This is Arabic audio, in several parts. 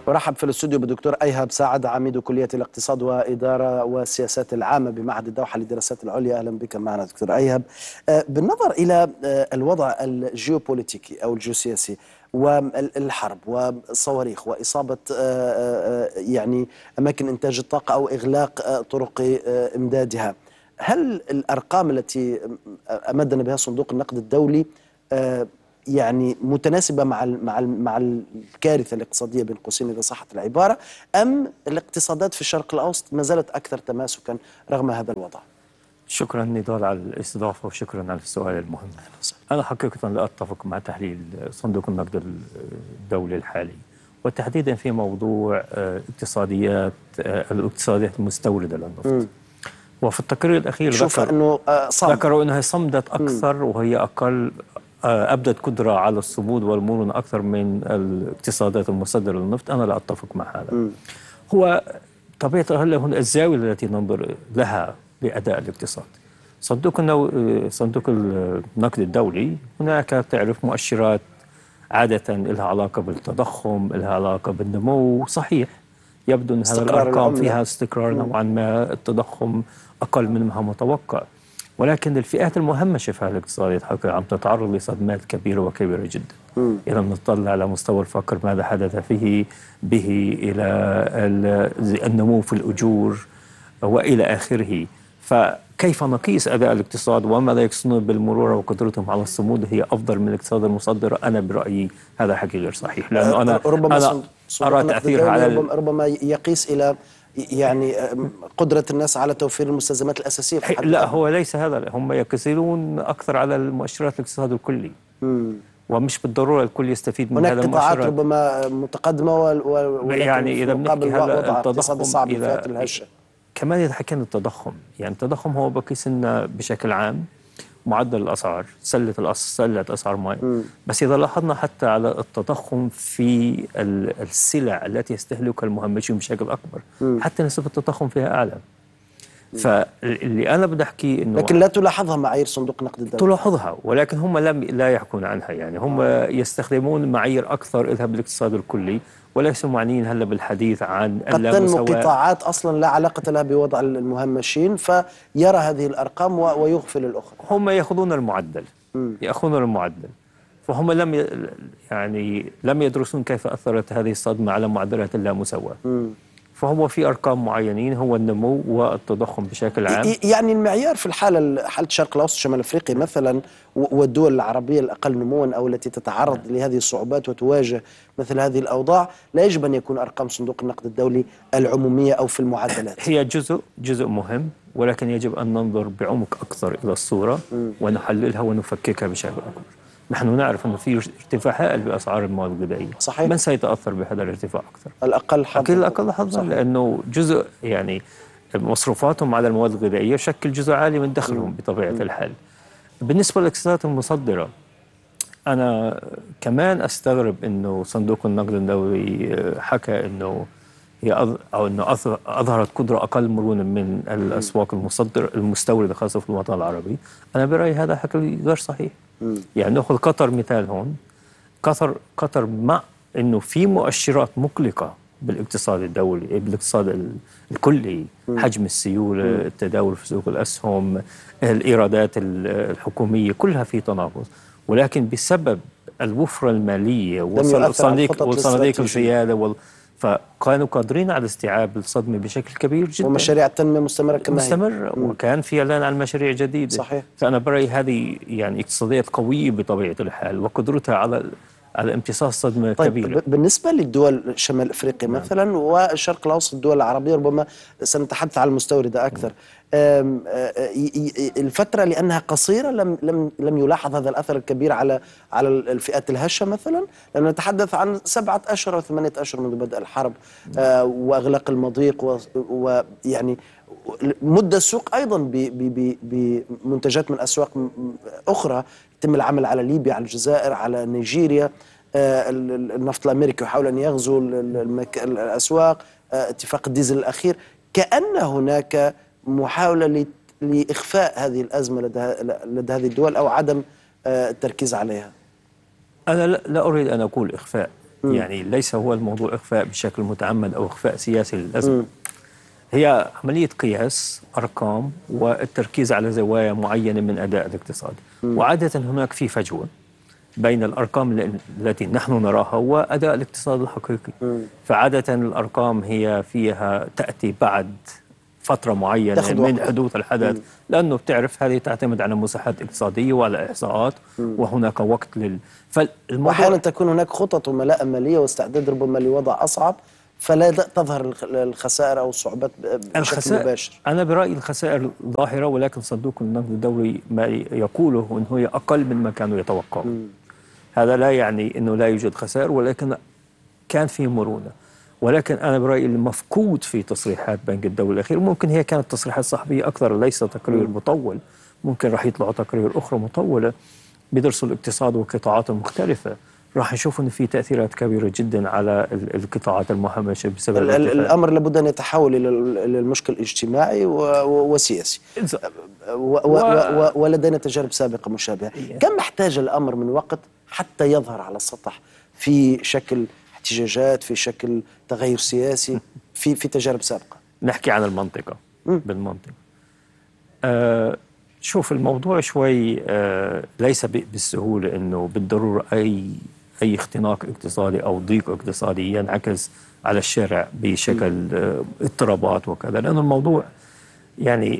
ورحب في الاستوديو بالدكتور أيهاب سعد، عميد كلية الاقتصاد وإدارة والسياسات العامة بمعهد الدوحة للدراسات العليا. أهلا بك معنا دكتور أيهاب. بالنظر إلى الوضع الجيوبوليتيكي أو الجيوسياسي والحرب والصواريخ وإصابة يعني أماكن إنتاج الطاقة أو إغلاق طرق إمدادها، هل الأرقام التي أمدنا بها صندوق النقد الدولي يعني متناسبة مع الكارثة الاقتصادية بين قوسين إذا صحت العبارة، أم الاقتصادات في الشرق الأوسط ما زالت أكثر تماسكا رغم هذا الوضع؟ شكرا نضال على الاستضافة وشكرا على السؤال المهم. أنا حقيقة لا أتفق مع تحليل صندوق النقد الدولي الحالي، وتحديدا في موضوع الاقتصاديات المستوردة للنفط. وفي التقرير الأخير ذكروا أنها صمدت أكثر وهي أقل، أبدت قدرة على الصمود والمرونة أكثر من الاقتصادات المصدرة للنفط. أنا لا أتفق مع هذا. هو طبيعة هنا الزاوية التي ننظر لها لأداء الاقتصاد. صندوق النقد الدولي هناك تعرف مؤشرات عادة لها علاقة بالتضخم، لها علاقة بالنمو. صحيح يبدو أن هذه الأرقام فيها استقرار نوعا ما، التضخم أقل مما متوقع، ولكن الفئات المهمشة في هذا الاقتصاد حقيقة عم تتعرض لصدمات كبيرة وكبيرة جدا. إذا نطلع على مستوى الفقر ماذا حدث به إلى النمو في الأجور وإلى آخره. فكيف نقيس أداء الاقتصاد وماذا يقصدون بالمرونة وقدرتهم على الصمود هي أفضل من الاقتصاد المصدر؟ أنا برأيي هذا حكي غير صحيح، لأنه أنا أرى تأثيرها على ربما يقيس إلى يعني قدرة الناس على توفير المستلزمات الأساسية في لا، هو ليس هذا. هم يقيسون أكثر على المؤشرات الاقتصاد الكلي، ومش بالضرورة الكل يستفيد من هذا المؤشرات. هناك قطاعات ربما متقدمة يعني إذا بنحكي هلا التضخم صعب الفئات الهشة. كمان إذا حكينا التضخم، يعني التضخم هو بقيس لنا بشكل عام معدل الأسعار، سلة أسعار ماء. بس إذا لاحظنا حتى على التضخم في السلع التي يستهلكها المهمشون بشكل أكبر، حتى نسبة التضخم فيها أعلى. فاللي أنا بدي أحكي إنه لكن لا تلاحظها معايير صندوق النقد الدولي. تلاحظها، ولكن هم لا يحكون عنها. يعني هم يستخدمون معايير أكثر إلها بالاقتصاد الكلي، وليسوا معنيين هلا بالحديث عن قد تنمو قطاعات أصلا لا علاقة لها بوضع المهمشين فيرى هذه الأرقام ويغفل الأخرى. هم يأخذون المعدل، فهم لم يدرسون كيف أثرت هذه الصدمة على معدلات اللامساواة. فهو في أرقام معينين، هو النمو والتضخم بشكل عام. يعني المعيار في حالة الشرق الأوسط شمال أفريقيا مثلا والدول العربية الأقل نموا أو التي تتعرض لهذه الصعوبات وتواجه مثل هذه الأوضاع، لا يجب أن يكون أرقام صندوق النقد الدولي العمومية أو في المعدلات. هي جزء مهم، ولكن يجب أن ننظر بعمق أكثر إلى الصورة ونحللها ونفككها بشكل أكبر. نحن نعرف أنه في ارتفاع هائل بأسعار المواد الغذائية. صحيح. من سيتأثر بهذا الارتفاع أكثر؟ الأقل حظا، لأنه جزء يعني مصروفاتهم على المواد الغذائية يشكل جزء عالي من دخلهم بطبيعة الحال. بالنسبة للاقتصادات المصدرة، أنا كمان أستغرب أنه صندوق النقد الدولي حكى أنه أظهرت قدرة أقل مرونة من الأسواق المستوردة خاصة في الوطن العربي. أنا برأيي هذا حكي غير صحيح. يعني نأخذ قطر مثال هون. قطر مع أنه في مؤشرات مقلقة بالاقتصاد الدولي، بالاقتصاد الكلي، حجم السيولة، التداول في سوق الأسهم، الإيرادات الحكومية، كلها في تناقص، ولكن بسبب الوفرة المالية وصناديق الزيادة فكانوا قادرين على استيعاب الصدمة بشكل كبير جدا. ومشاريع التنمية مستمرة وكان في إعلان عن مشاريع جديدة. صحيح. فأنا برأيي هذه يعني اقتصاديات قوية بطبيعة الحال وقدرتها على امتصاص صدمة كبيرة. بالنسبة للدول شمال أفريقيا مثلا والشرق الأوسط، الدول العربية ربما سنتحدث عن المستوردة أكثر. الفترة لأنها قصيرة لم يلاحظ هذا الأثر الكبير على الفئات الهشة مثلا، لأننا نتحدث عن 7 أشهر أو 8 أشهر منذ بدء الحرب وإغلاق المضيق، ويعني مدة السوق أيضا بمنتجات من أسواق أخرى يتم العمل على ليبيا، على الجزائر، على نيجيريا. النفط الأمريكي يحاول أن يغزو الأسواق. اتفاق الديزل الأخير، كأن هناك محاولة لإخفاء هذه الأزمة لدى هذه الدول أو عدم التركيز عليها. أنا لا أريد أن أقول إخفاء، يعني ليس هو الموضوع إخفاء بشكل متعمد أو إخفاء سياسي للأزمة. هي عملية قياس أرقام والتركيز على زوايا معينة من أداء الاقتصاد. وعادة هناك في فجوة بين الأرقام التي نحن نراها وأداء الاقتصاد الحقيقي. فعادة الأرقام هي فيها تأتي بعد فترة معينة من حدوث الحدث، لأنه بتعرف هذه تعتمد على مساحات اقتصادية وعلى إحصاءات، وهناك وقت وأحيانا تكون هناك خطط وملاءة مالية واستعداد ربما لوضع أصعب، فلا تظهر الخسائر أو الصعوبات بشكل مباشر. أنا برأيي الخسائر ظاهرة، ولكن صندوق النقد الدولي ما يقوله أنه هي أقل مما كانوا يتوقعون. هذا لا يعني أنه لا يوجد خسائر، ولكن كان فيه مرونة. ولكن أنا برأيي المفقود في تصريحات بنك الدولة الأخير، ممكن هي كانت تصريحات صحفية أكثر، ليس تقرير مطول. ممكن راح يطلعوا تقارير أخرى مطولة بيدرسوا الاقتصاد والقطاعات المختلفة، راح نشوف أن في تأثيرات كبيرة جدا على القطاعات المهمشة بسبب الأمر لابد أن يتحول إلى المشكل اجتماعي وسياسي، ولدينا تجارب سابقة مشابهة. كم محتاج الأمر من وقت حتى يظهر على السطح في شكل احتجاجات، في شكل تغير سياسي في تجارب سابقة؟ نحكي عن المنطقة. بالمنطقة شوف الموضوع شوي ليس بالسهولة أنه بالضرورة أي اختناق اقتصادي أو ضيق اقتصادي ينعكس على الشارع بشكل اضطرابات وكذا، لأن الموضوع يعني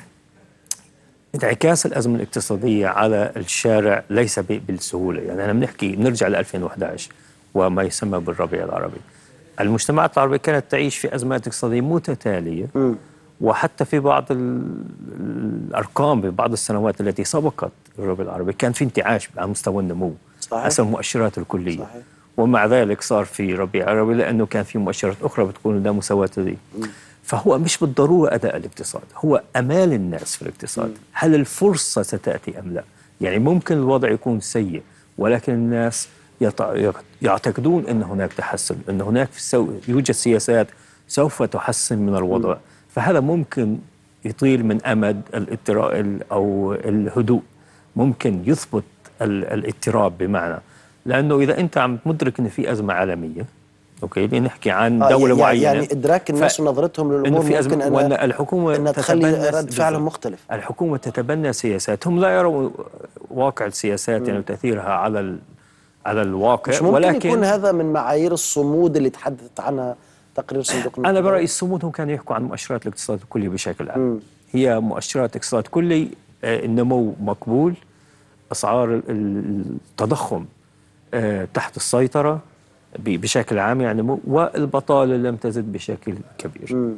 انعكاس الأزمة الاقتصادية على الشارع ليس بالسهولة. يعني أنا بنحكي نرجع ل 2011 وما يسمى بالربيع العربي. المجتمعات العربية كانت تعيش في أزمات اقتصادية متتالية، وحتى في بعض الأرقام ببعض السنوات التي سبقت الربيع العربي كان في انتعاش على مستوى النمو حسب المؤشرات الكلية. صحيح. ومع ذلك صار في ربيع عربي لأنه كان في مؤشرات أخرى بتقول لا مساواة دي. فهو مش بالضرورة أداء الاقتصاد، هو أمال الناس في الاقتصاد. هل الفرصة ستأتي أم لا؟ يعني ممكن الوضع يكون سيء، ولكن الناس يعتقدون أن هناك تحسن، أن هناك يوجد سياسات سوف تحسن من الوضع. فهذا ممكن يطيل من أمد الاضطراب أو الهدوء، ممكن يثبت الاضطراب، بمعنى لأنه إذا أنت عم تدرك أن في أزمة عالمية، أوكي، نحكي عن دولة معينة، يعني إدراك الناس ونظرتهم للأمور ممكن أن الحكومة تخلي رد فعل مختلف. الحكومة تتبنى سياسات، هم لا يروا واقع السياسات يعني وتأثيرها على الواقع. مش ممكن ولكن يكون هذا من معايير الصمود اللي تحدثت عنها تقرير صندوق النقد؟ أنا برأيي الصمود هم كانوا يحكوا عن مؤشرات الاقتصاد الكلي بشكل عام. هي مؤشرات اقتصاد كلي، النمو مقبول، أسعار التضخم تحت السيطرة بشكل عام يعني، والبطالة لم تزد بشكل كبير.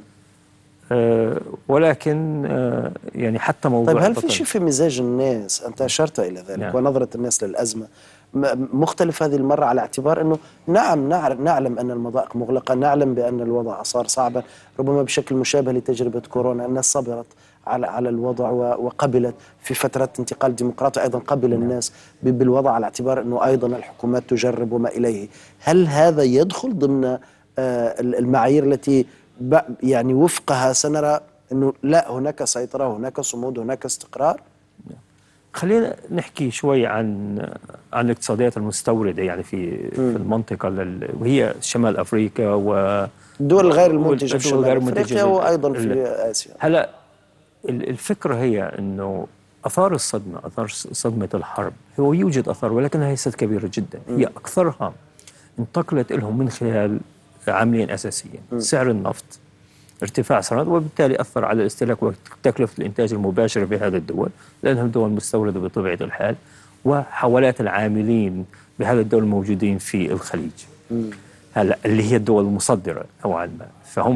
ولكن يعني حتى موضوع طيب هل في شيء في مزاج الناس، أنت أشرت إلى ذلك، نعم، ونظرة الناس للأزمة مختلف هذه المرة، على اعتبار أنه نعم نعلم أن المضائق مغلقة، نعلم بأن الوضع صار صعبا، ربما بشكل مشابه لتجربة كورونا الناس صبرت على الوضع وقبلت في فترة انتقال الديمقراطية، أيضا قبل الناس بالوضع على اعتبار أنه أيضا الحكومات تجرب وما إليه. هل هذا يدخل ضمن المعايير التي يعني وفقها سنرى أنه لا، هناك سيطرة، هناك صمود، هناك استقرار؟ خلينا نحكي شوي عن الاقتصاديات المستوردة يعني في المنطقة وهي شمال أفريقيا والدول غير المنتجة في شمال أفريقيا وأيضا في آسيا. هلا الفكرة هي أنه أثار صدمة الحرب، هو يوجد أثار ولكنها ليست كبيرة جدا. هي أكثرها انتقلت لهم من خلال عاملين أساسيين: سعر النفط، ارتفاع سعر، وبالتالي أثر على الاستهلاك وتكلفة الإنتاج المباشرة بهذه الدول لأنها دول مستوردة بطبيعة الحال، وحولات العاملين بهذه الدول الموجودين في الخليج هلا اللي هي الدول المصدرة نوعا ما.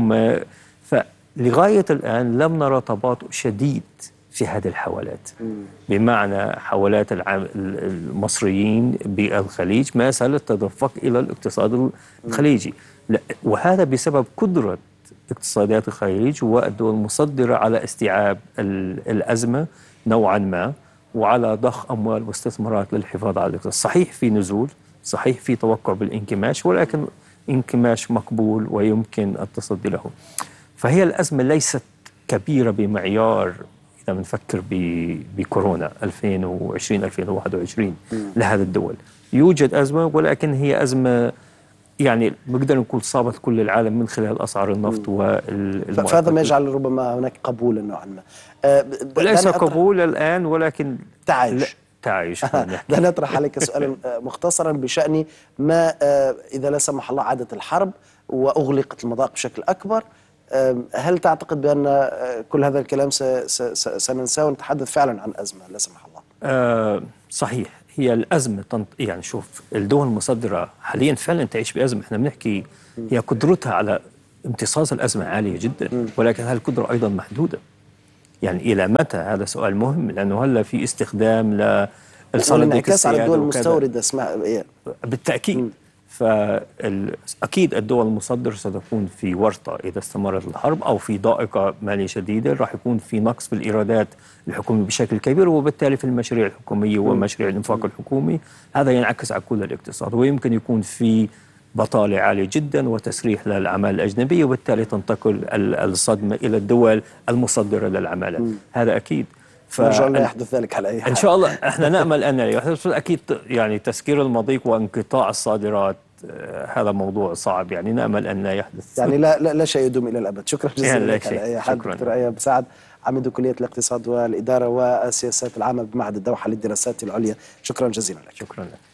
فلغاية الآن لم نرى تباطؤ شديد في هذه الحوالات، بمعنى حوالات المصريين بالخليج ما زالت تدفق إلى الاقتصاد الخليجي، وهذا بسبب قدرة اقتصاديات الخليج والدول المصدرة على استيعاب الأزمة نوعا ما، وعلى ضخ أموال واستثمارات للحفاظ على الاقتصاد. صحيح في نزول، صحيح في توقع بالانكماش، ولكن انكماش مقبول ويمكن التصدي له. فهي الأزمة ليست كبيرة بمعيار إذا بنفكر بكورونا 2020-2021 لهذه الدول. يوجد أزمة، ولكن هي أزمة يعني بنقدر نقول صابت كل العالم من خلال أسعار النفط فهذا ما يجعل ربما هناك قبولا نوعا ما. وليس قبول الآن ولكن تعايش. تعايش. دعني أطرح عليك سؤالا مختصرا بشأن ما إذا لا سمح الله عادت الحرب وأغلقت المضاق بشكل أكبر، هل تعتقد بأن كل هذا الكلام سننساه ونتحدث فعلا عن أزمة لا سمح الله؟ صحيح، هي الأزمة يعني شوف الدول المصدرة حاليا فعلا تعيش بأزمة. احنا بنحكي هي قدرتها على امتصاص الأزمة عالية جدا، ولكن هالقدرة أيضا محدودة. يعني إلى متى؟ هذا سؤال مهم، لأنه هلا في استخدام للصناديق السيادة على الدول المستوردة بالتأكيد. فأكيد الدول المصدرة ستكون في ورطة إذا استمرت الحرب، أو في ضائقة مالية شديدة. راح يكون في نقص في الإيرادات الحكومية بشكل كبير، وبالتالي في المشاريع الحكومية ومشاريع الإنفاق الحكومي. هذا ينعكس على كل الاقتصاد، ويمكن يكون في بطالة عالية جدا وتسريح للأعمال الأجنبية، وبالتالي تنتقل الصدمة إلى الدول المصدرة للعمالة. هذا أكيد. نرجو أن لا يحدث ذلك على أي حال. إن شاء الله احنا نأمل أن لا يحدث. أكيد يعني تسكير المضيق وانقطاع الصادرات هذا موضوع صعب، يعني نأمل أن لا يحدث. يعني لا شيء يدوم إلى الأبد. شكرا جزيلا لك على أي حال دكتور أيهب سعد، عميد كلية الاقتصاد والإدارة والسياسات العامة بمعهد الدوحة للدراسات العليا. شكرا جزيلا لك. شكرا لك.